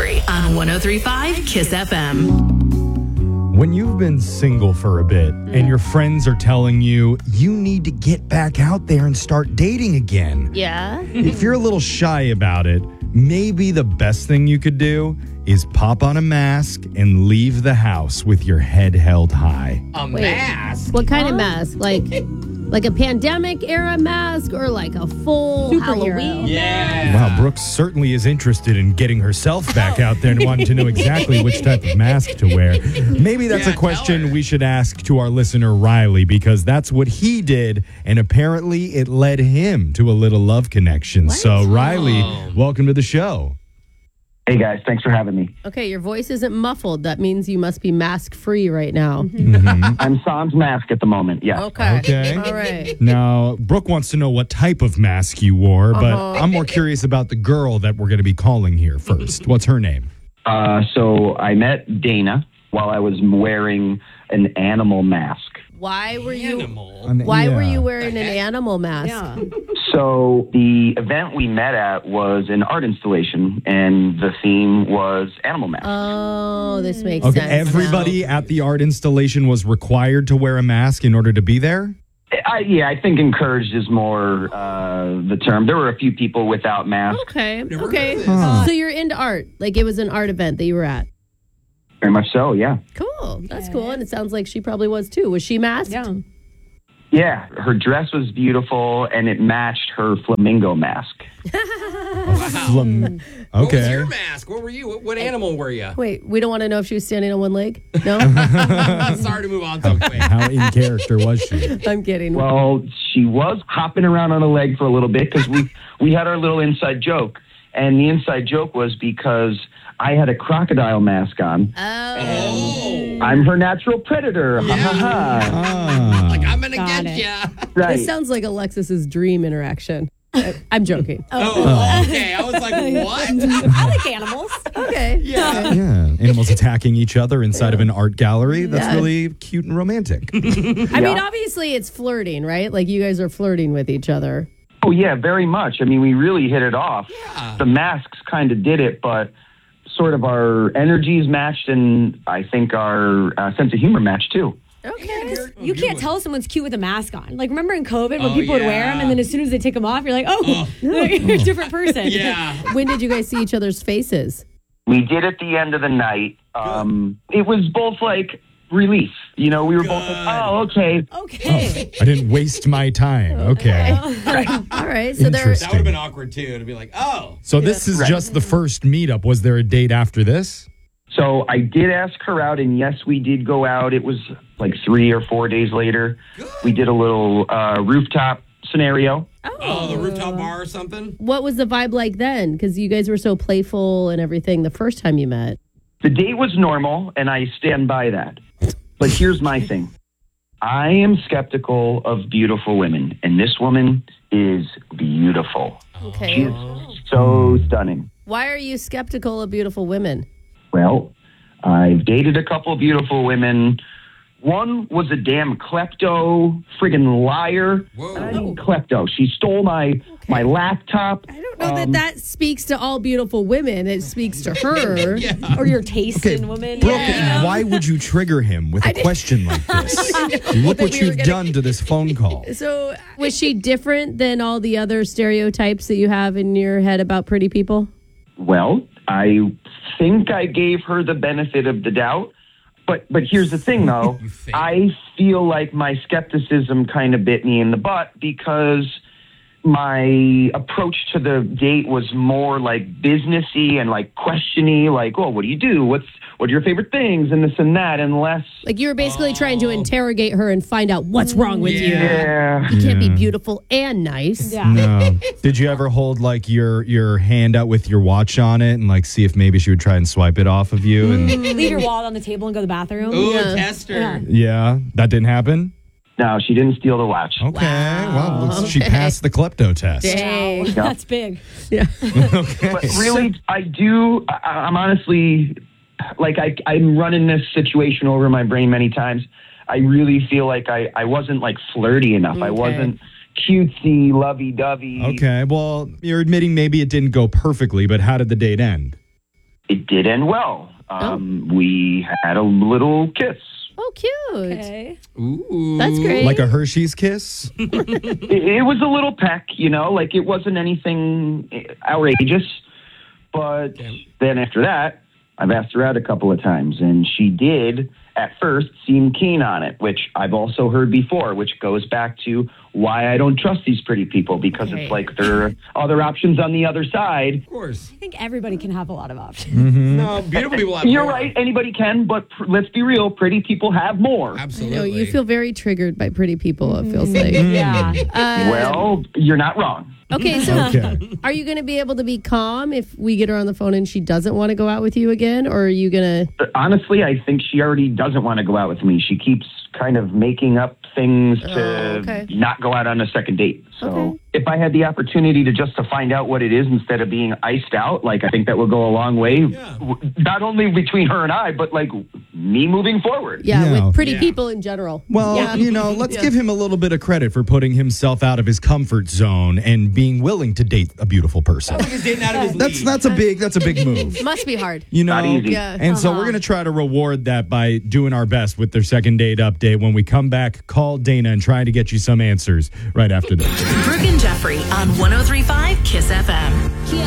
Free on 103.5 Kiss FM. When you've been single for a bit and your friends are telling you need to get back out there and start dating again. Yeah. If you're a little shy about it, maybe the best thing you could do is pop on a mask and leave the house with your head held high. A mask? What kind of mask? Like a pandemic era mask or like a full Halloween? Yeah. Wow, Brooke certainly is interested in getting herself back out there and wanting to know exactly which type of mask to wear. Maybe that's a question we should ask to our listener, Riley, because that's what he did, and apparently it led him to a little love connection. So, Riley, welcome to the show. Hey, guys. Thanks for having me. Okay, your voice isn't muffled. That means you must be mask-free right now. I'm sans mask at the moment, yes. Okay. All right. Now, Brooke wants to know what type of mask you wore, but I'm more curious about the girl that we're going to be calling here first. What's her name? So I met Dana while I was wearing an animal mask. Why were you Yeah. wearing an animal mask? Yeah. So the event we met at was an art installation, and the theme was animal mask. Oh, this makes Okay, sense. everybody at the art installation was required to wear a mask in order to be there? I think encouraged is more the term. There were a few people without masks. Okay. Huh. So you're into art. Like it was an art event that you were at. Very much so, yeah. Cool. That's cool. And it sounds like she probably was too. Was she masked? Yeah. Yeah, her dress was beautiful, and it matched her flamingo mask. Okay. What was your mask? What were you? What animal were you? Wait, we don't want to know if she was standing on one leg? No? Sorry to move on so quick. How in character was she? I'm kidding. Well, she was hopping around on a leg for a little bit because we had our little inside joke. And the inside joke was because I had a crocodile mask on. And I'm her natural predator. Ha ha ha. Like, I'm going to Got get it. ya. Right. This sounds like Alexis's dream interaction. I'm joking. Oh, okay. I was like, what? I like animals. Okay. Yeah. Yeah, animals attacking each other inside of an art gallery. That's Yeah. really cute and romantic. I mean, obviously it's flirting, right? Like you guys are flirting with each other. Oh, yeah, very much. I mean, we really hit it off. Yeah. The masks kind of did it, but sort of our energies matched, and I think our sense of humor matched, too. Okay. You can't tell someone's cute with a mask on. Like, remember in COVID when Oh, people would wear yeah. them, and then as soon as they take them off, you're like, you're a different person. Yeah. When did you guys see each other's faces? We did at the end of the night. It was both like relief. You know, we were both like, oh, okay. Okay. I didn't waste my time. Okay. All right. So there. Interesting. That would have been awkward, too, to be like, oh. So this is just the first meetup. Was there a date after this? So I did ask her out, and yes, we did go out. It was like 3 or 4 days later. We did a little rooftop scenario. Oh, the rooftop bar or something? What was the vibe like then? Because you guys were so playful and everything the first time you met. The date was normal, and I stand by that. But here's my thing. I am skeptical of beautiful women, and this woman is beautiful. Okay. She is so stunning. Why are you skeptical of beautiful women? Well, I've dated a couple of beautiful women. One was a damn klepto, friggin' liar. Whoa. I mean, klepto. She stole my laptop. I don't know that speaks to all beautiful women. It speaks to her. Or your taste in women. Brooke, Yeah. why would you trigger him with a question like this? Look what you've done to this phone call. So was she different than all the other stereotypes that you have in your head about pretty people? Well, I think I gave her the benefit of the doubt. But here's the thing, though. I feel like my skepticism kind of bit me in the butt because my approach to the date was more like businessy and like questiony, like, oh, what do you do? What are your favorite things? And this and that, and less. Like you were basically trying to interrogate her and find out what's wrong with you. Yeah. You can't be beautiful and nice. Yeah. No. Did you ever hold like your hand out with your watch on it and like see if maybe she would try and swipe it off of you? And Leave your wallet on the table and go to the bathroom. Ooh, Yeah. tester. Yeah. yeah, that didn't happen. No, she didn't steal the watch. Okay, Wow. well, she Okay. passed the klepto test. Dang. That's big. Okay. But really, I'm honestly, like, I'm running this situation over my brain many times. I really feel like I wasn't, like, flirty enough. I wasn't cutesy, lovey-dovey. Okay, well, you're admitting maybe it didn't go perfectly, but how did the date end? it did end well. We had a little kiss. Oh, cute. Okay. Ooh. That's great. Like a Hershey's kiss? It was a little peck, like it wasn't anything outrageous. But then after that, I've asked her out a couple of times, and she did at first seem keen on it, which I've also heard before, which goes back to why I don't trust these pretty people, because it's like there are other options on the other side. Of course. I think everybody can have a lot of options. No, beautiful people have You're more. right. Anybody can, but let's be real. Pretty people have more. Absolutely. No, you feel very triggered by pretty people, it feels like. Yeah. Well, you're not wrong. Okay, so Okay. are you going to be able to be calm if we get her on the phone and she doesn't want to go out with you again? Or are you going to... Honestly, I think she already doesn't want to go out with me. She keeps kind of making up things to okay. not go out on a second date. So Okay. if I had the opportunity to find out what it is instead of being iced out, I think that would go a long way. Yeah. Not only between her and I, but me moving forward. Yeah, Yeah. with pretty Yeah. people in general. Well, Yeah. let's give him a little bit of credit for putting himself out of his comfort zone and being willing to date a beautiful person. Sounds like he's dating out of his league. That's a big move. Must be hard. Not easy. Yeah. And so we're going to try to reward that by doing our best with their second date update. When we come back, call Dana and try to get you some answers right after this. Brooke and Jeffrey on 103.5 Kiss FM.